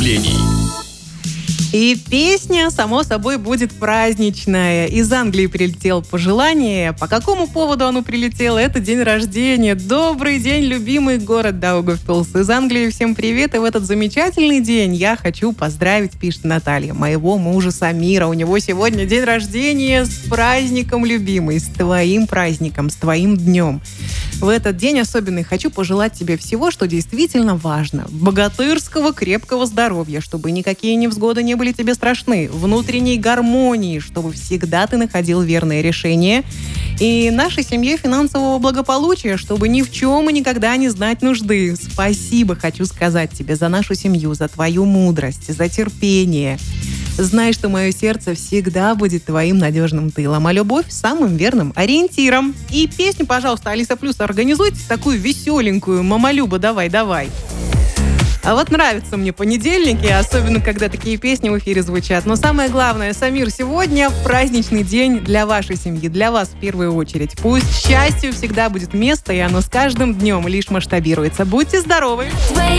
поздравлений. И песня, само собой, будет праздничная. Из Англии прилетело пожелание. По какому поводу оно прилетело? Это день рождения. Добрый день, любимый город Даугавпилс. Из Англии всем привет. И в этот замечательный день я хочу поздравить, пишет Наталья, моего мужа Самира. У него сегодня день рождения. С праздником, любимый. С твоим праздником, с твоим днем. В этот день особенный хочу пожелать тебе всего, что действительно важно. Богатырского крепкого здоровья, чтобы никакие невзгоды не были тебе страшны. Внутренней гармонии, чтобы всегда ты находил верное решение. И нашей семье финансового благополучия, чтобы ни в чем и никогда не знать нужды. Спасибо хочу сказать тебе за нашу семью, за твою мудрость, за терпение. Знай, что мое сердце всегда будет твоим надежным тылом, а любовь самым верным ориентиром. И песню, пожалуйста, Алиса Плюс, организуйте такую веселенькую. Мамалюба, давай. А вот нравятся мне понедельники, особенно когда такие песни в эфире звучат. Но самое главное, Самир, сегодня праздничный день для вашей семьи, для вас в первую очередь. Пусть счастью всегда будет место, и оно с каждым днем лишь масштабируется. Будьте здоровы!